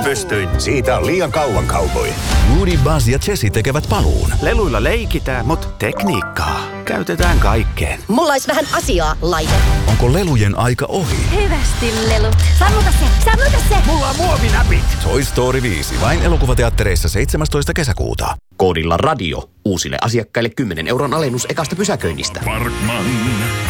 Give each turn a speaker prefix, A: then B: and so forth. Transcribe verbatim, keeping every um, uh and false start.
A: pystyin. Siitä on liian kauan cowboy.
B: Woody, Buzz ja Jessie tekevät paluun.
C: Leluilla leikitään, mutta tekniikkaa käytetään kaikkeen.
D: Mulla olisi vähän asiaa, laite.
B: Onko lelujen aika ohi?
E: Hyvästi, Lelu. Sammuta se, sammuta se.
C: Mulla on muovinäpit.
B: Toy Story viisi. Vain elokuvateattereissa seitsemästoista kesäkuuta.
F: Koodilla radio. Uusille asiakkaille kymmenen euron alennus ekasta pysäköinnistä.
G: Parkman,